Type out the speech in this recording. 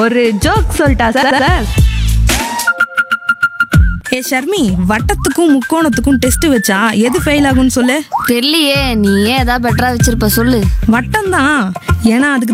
ஒரு ஜோக் சொல்லிட்டா சார். ஏ ஷர்மி, வட்டத்துக்கும் முக்கோணத்துக்கும் டெஸ்ட் வச்சா எது ஃபெயில் ஆகும்னு சொல்லு. தெரியலையே, நீ ஏன் ஏதாவது பெட்டரா வச்சிருப்ப சொல்லு. வட்டம் தான், ஏன்னா அதுக்கு